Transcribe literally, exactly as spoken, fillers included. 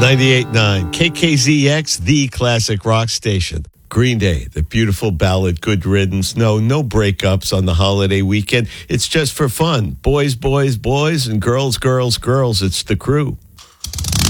ninety-eight point nine K K Z X, the classic rock station. Green Day, the beautiful ballad, Good Riddance. No, no breakups on the holiday weekend. It's just for fun. Boys, boys, boys, and girls, girls, girls. It's the crew.